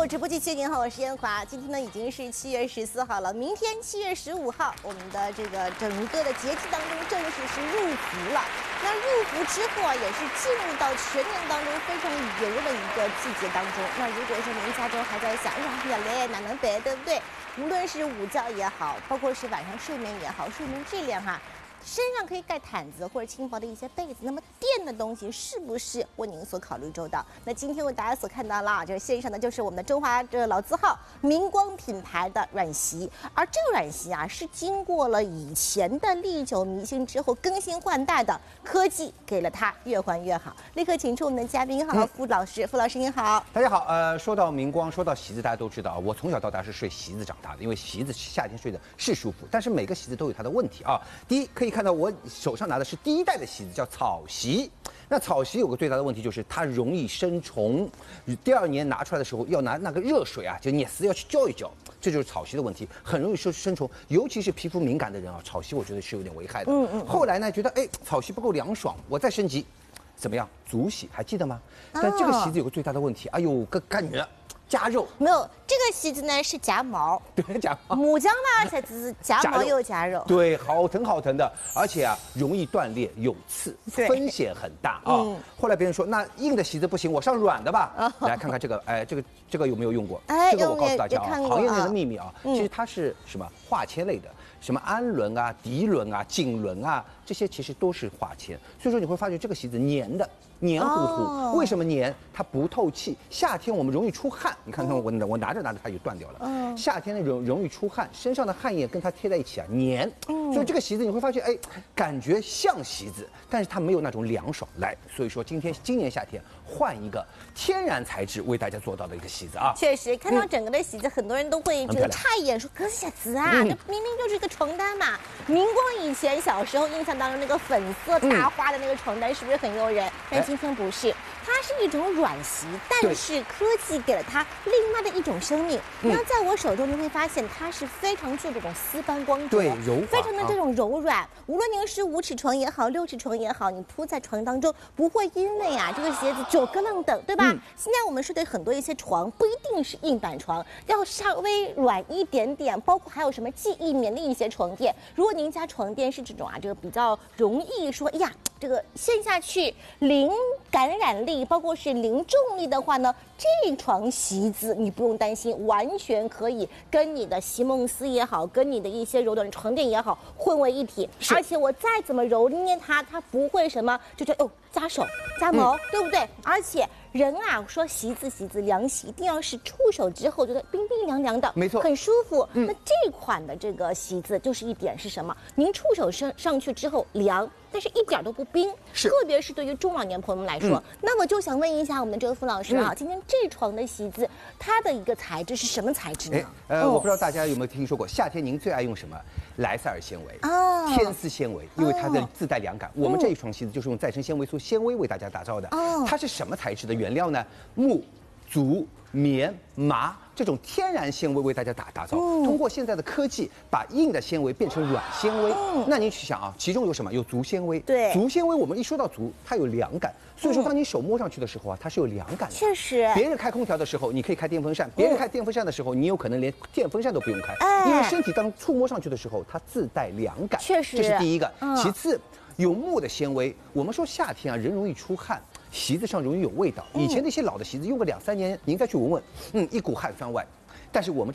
路直播继续，您好，我是燕华。今天呢已经是7月14号了，明天7月15号，我们的这个整个的节气当中正式是入伏了。那入伏之后啊，也是进入到全年当中非常油的一个季节当中。那如果说您家中还在想，哎呀，眼泪哪能白，对不对？无论是午觉也好，包括是晚上睡眠也好，睡眠质量哈。身上可以盖毯子或者轻薄的一些被子，那么垫的东西是不是为您所考虑周到？那今天为大家所看到了，这线上的就是我们的中华这老字号明光品牌的软席，而这个软席啊是经过了以前的历久弥新之后更新换代的科技，给了它越换越好。立刻请出我们的嘉宾哈，傅老师，傅老师您好。 大家好，说到明光，说到席子，大家都知道啊，我从小到大是睡席子长大的，因为席子夏天睡的是舒服，但是每个席子都有它的问题啊。第一，可以看到我手上拿的是第1代的席子，叫草席。那草席有个最大的问题就是它容易生虫，第2年拿出来的时候要拿那个热水啊，就镊丝要去浇一浇，这就是草席的问题，很容易生虫，尤其是皮肤敏感的人啊，草席我觉得是有点危害的。后来呢，觉得草席不够凉爽，我再升级，怎么样？足席还记得吗？但这个席子有个最大的问题，哎呦，干你了。加肉没有，这个席子呢是夹毛， 对，夹毛。 母姜呢才只是夹毛又夹肉， 对，好疼好疼的，而且啊容易断裂有刺，风险很大啊。后来别人说那硬的席子不行，我上软的吧。来看看这个，这个有没有用过？这个我告诉大家啊，行业内的秘密啊，其实它是什么化纤类的，什么氨纶啊、涤纶啊、锦纶啊，这些其实都是化纤，所以说你会发觉这个席子黏的。黏糊糊，为什么黏？它不透气。夏天我们容易出汗，你看看我拿着它就断掉了。夏天呢容易出汗，身上的汗液跟它贴在一起啊，黏。所以这个席子你会发现，感觉像席子，但是它没有那种凉爽。来，所以说今年夏天换一个天然材质为大家做到的一个席子啊。 确实，看到整个的席子，很多人都会这个诧异眼说：“可是小子啊，这明明就是一个床单嘛。”明光以前小时候印象当中那个粉色大花的那个床单是不是很诱人？但今天不是，它是一种软席，但是科技给了它另外的一种生命。那在我手中，你会发现它是非常具这种丝般光泽， 对，柔滑， 非常的这种柔软。无论您是5尺床也好，6尺床也好，你铺在床当中，不会因为啊这个鞋子9咯楞等，对吧？现在我们睡的很多一些床不一定是硬板床，要稍微软一点点，包括还有什么记忆棉的一些床垫。如果您家床垫是这种啊，这个比较容易说，哎呀，这个陷下去零感染力，包括是零重力的话呢，这床席子你不用担心，完全可以跟你的席梦思也好，跟你的一些柔软床垫也好混为一体。而且我再怎么揉捏它，它不会什么就觉得扎手扎毛，对不对？而且人啊，说席子凉席一定要是触手之后觉得冰冰凉凉的， 没错， 很舒服。那这款的这个席子就是一点是什么？您触手上去之后凉，但是一点都不冰，特别是对于中老年朋友们来说。那我就想问一下我们的这个傅老师啊，今天这床的席子它的一个材质是什么材质呢？ 我不知道大家有没有听说过，夏天您最爱用什么？莱赛尔纤维天丝纤维，因为它的自带凉感。我们这一床席子就是用再生纤维素纤维为大家打造的。它是什么材质的原料呢？木、竹、棉、麻这种天然纤维为大家打造。通过现在的科技，把硬的纤维变成软纤维。那你去想啊，其中有什么？有竹纤维。 对， 竹纤维我们一说到竹，它有凉感，所以说当你手摸上去的时候啊，它是有凉感的。 确实， 别人开空调的时候，你可以开电风扇；别人开电风扇的时候，你有可能连电风扇都不用开，因为身体当触摸上去的时候，它自带凉感。 确实， 这是第一个。其次，有木的纤维。我们说夏天啊，人容易出汗。席子上容易有味道，以前那些老的席子用个2、3年，您再去闻闻，一股汗酸味。但是我们